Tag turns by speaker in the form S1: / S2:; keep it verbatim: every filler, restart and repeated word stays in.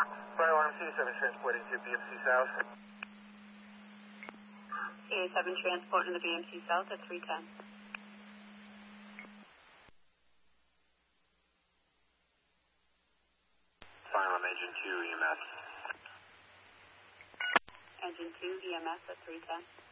S1: Bravo R M C seven transporting to B M C South.
S2: C A seven transporting to the B M C South at three ten.
S1: Firearm Engine two E M S.
S2: Engine two E M S at three ten.